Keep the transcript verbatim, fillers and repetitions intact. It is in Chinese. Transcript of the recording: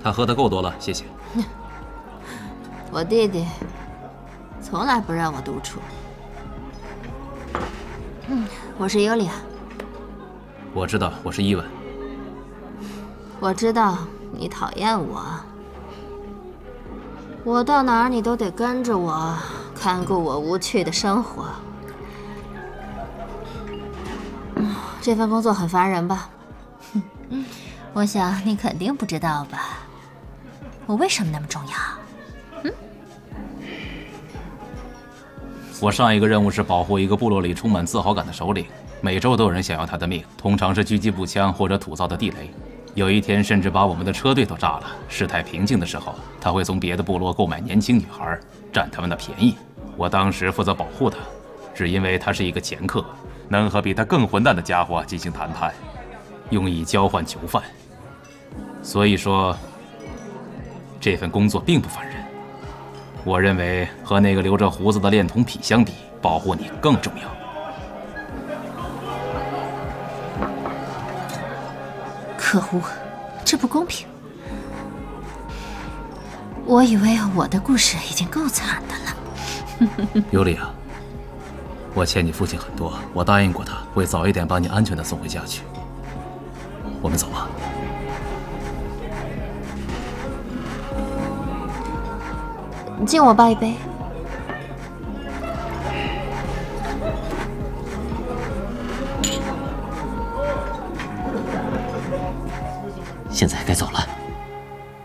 他喝的够多了，谢谢。 我弟弟从来不让我独处。嗯，我是尤利亚。 我知道，我是伊文。 我知道你讨厌我，我到哪儿你都得跟着我，看顾我无趣的生活。嗯，这份工作很烦人吧？ 我想你肯定不知道吧？我为什么那么重要？嗯？ 我上一个任务是保护一个部落里充满自豪感的首领，每周都有人想要他的命，通常是狙击步枪或者土造的地雷。有一天甚至把我们的车队都炸了。事态平静的时候，他会从别的部落购买年轻女孩，占他们的便宜。我当时负责保护他，只因为他是一个掮客，能和比他更混蛋的家伙进行谈判，用以交换囚犯。所以说，这份工作并不烦人。我认为和那个留着胡子的恋童癖相比，保护你更重要。 可恶，这不公平！我以为我的故事已经够惨的了。 尤利亚，我欠你父亲很多，我答应过他会早一点把你安全的送回家去。我们走吧。 敬我爸一杯。